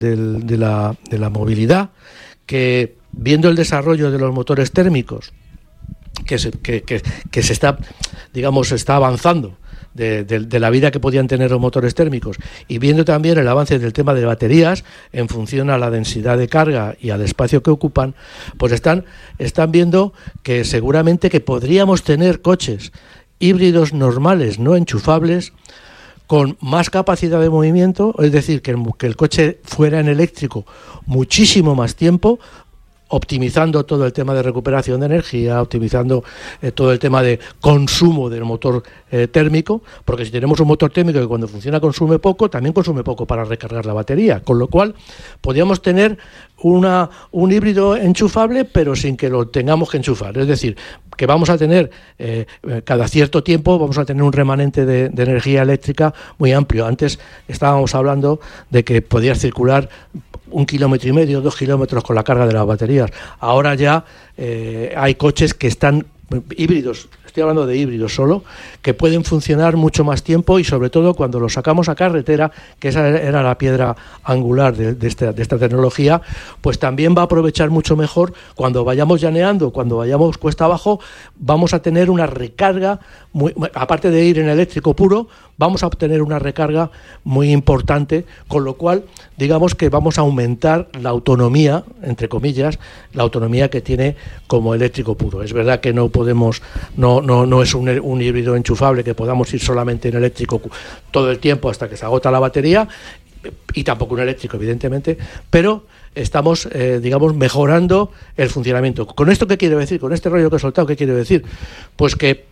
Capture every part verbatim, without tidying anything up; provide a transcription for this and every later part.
del, de, la, de la movilidad, que viendo el desarrollo de los motores térmicos, que se, que, que, que se está, digamos, está avanzando de, de, de la vida que podían tener los motores térmicos, y viendo también el avance del tema de baterías en función a la densidad de carga y al espacio que ocupan, pues están, están viendo que seguramente que podríamos tener coches híbridos normales, no enchufables, con más capacidad de movimiento, es decir, que el, que el coche fuera en eléctrico muchísimo más tiempo, optimizando todo el tema de recuperación de energía, optimizando eh, todo el tema de consumo del motor eh, térmico, porque si tenemos un motor térmico que cuando funciona consume poco, también consume poco para recargar la batería, con lo cual podríamos tener una, un híbrido enchufable, pero sin que lo tengamos que enchufar, es decir, que vamos a tener eh, cada cierto tiempo vamos a tener un remanente de, de energía eléctrica muy amplio. Antes estábamos hablando de que podía circular un kilómetro y medio, dos kilómetros con la carga de las baterías. Ahora ya eh, hay coches que están híbridos, estoy hablando de híbridos solo, que pueden funcionar mucho más tiempo, y sobre todo cuando los sacamos a carretera, que esa era la piedra angular de, de, esta, de esta tecnología, pues también va a aprovechar mucho mejor cuando vayamos llaneando, cuando vayamos cuesta abajo, vamos a tener una recarga, muy, aparte de ir en eléctrico puro, vamos a obtener una recarga muy importante, con lo cual digamos que vamos a aumentar la autonomía, entre comillas, la autonomía que tiene como eléctrico puro. Es verdad que no podemos, no, no, no es un, un híbrido enchufable que podamos ir solamente en eléctrico todo el tiempo hasta que se agota la batería, y tampoco un eléctrico, evidentemente, pero estamos, eh, digamos, mejorando el funcionamiento. ¿Con esto qué quiere decir? Con este rollo que he soltado, ¿qué quiere decir? Pues que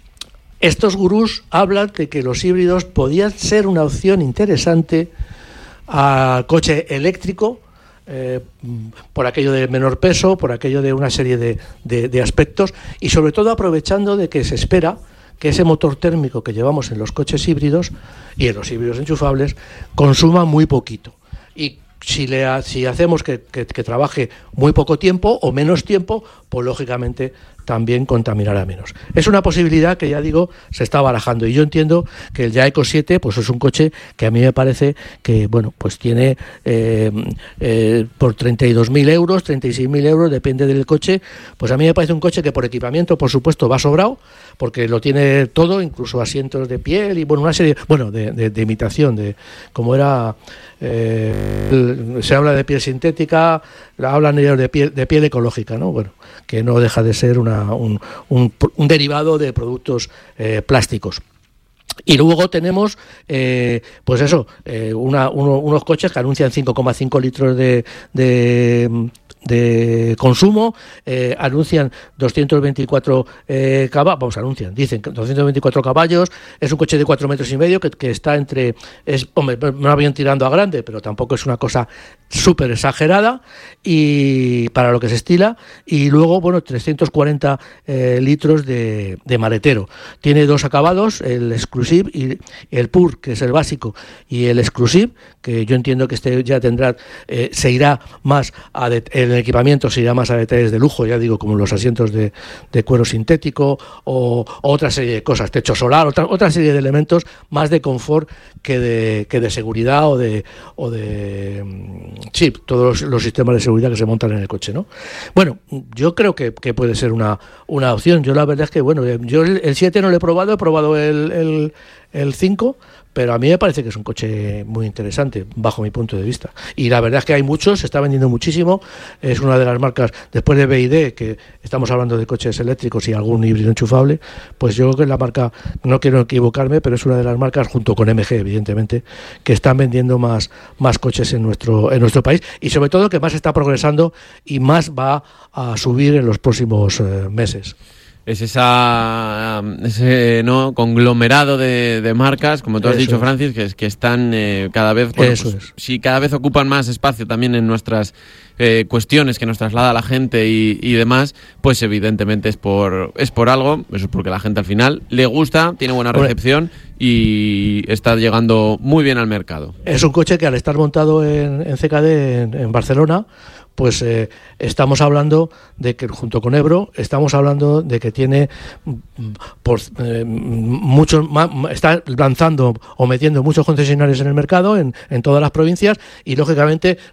estos gurús hablan de que los híbridos podían ser una opción interesante al coche eléctrico, eh, por aquello de menor peso, por aquello de una serie de, de, de aspectos, y sobre todo aprovechando de que se espera que ese motor térmico que llevamos en los coches híbridos y en los híbridos enchufables consuma muy poquito. Y si, le, si hacemos que, que, que trabaje muy poco tiempo o menos tiempo, pues lógicamente también contaminará menos. Es una posibilidad que, ya digo, se está barajando, y yo entiendo que el Jaeco siete pues es un coche que a mí me parece que, bueno, pues tiene eh, eh, por treinta y dos mil euros, treinta y seis mil euros, depende del coche, pues a mí me parece un coche que por equipamiento, por supuesto, va sobrado, porque lo tiene todo, incluso asientos de piel y, bueno, una serie, bueno, de, de, de imitación, de como era, eh, el, se habla de piel sintética, hablan ellos de piel, de piel ecológica, ¿no? Bueno, que no deja de ser una Un, un, un derivado de productos eh, plásticos. Y luego tenemos, eh, pues eso, eh, una, uno, unos coches que anuncian cinco coma cinco litros de, de, de consumo, eh, anuncian doscientos veinticuatro eh, caballos, vamos, anuncian, dicen doscientos veinticuatro caballos, es un coche de cuatro metros y medio que, que está entre, es, hombre, no habían tirando a grande, pero tampoco es una cosa súper exagerada, y para lo que se estila, y luego, bueno, trescientos cuarenta eh, litros de, de maletero. Tiene dos acabados, el Exclusive y el Pure, que es el básico, y el Exclusive, que yo entiendo que este ya tendrá, eh, se irá más a de, el equipamiento se irá más a detalles de lujo, ya digo, como los asientos de, de cuero sintético o, o otra serie de cosas, techo solar, otra, otra serie de elementos más de confort que de, que de seguridad o de, o de sí, todos los, los sistemas de seguridad que se montan en el coche, ¿no? Bueno, yo creo que, que puede ser una, una opción. Yo la verdad es que, bueno, yo el, el siete no lo he probado, he probado el, el, el cinco, pero a mí me parece que es un coche muy interesante, bajo mi punto de vista. Y la verdad es que hay muchos, se está vendiendo muchísimo, es una de las marcas, después de B Y D, que estamos hablando de coches eléctricos y algún híbrido enchufable, pues yo creo que es la marca, no quiero equivocarme, pero es una de las marcas, junto con M G, evidentemente, que están vendiendo más, más coches en nuestro, en nuestro país, y sobre todo que más está progresando y más va a subir en los próximos eh, meses. Es esa ese no conglomerado de, de marcas, como tú has Eso dicho, es. Francis, que, que están eh, cada vez, bueno, pues, es. si cada vez ocupan más espacio también en nuestras eh, cuestiones que nos traslada la gente y, y demás, pues evidentemente es por es por algo, eso es porque la gente al final le gusta, tiene buena recepción y está llegando muy bien al mercado. Es un coche que, al estar montado en, en C K D en, en Barcelona, pues eh, estamos hablando de que junto con Ebro estamos hablando de que tiene por, eh, muchos está lanzando o metiendo muchos concesionarios en el mercado en, en todas las provincias, y lógicamente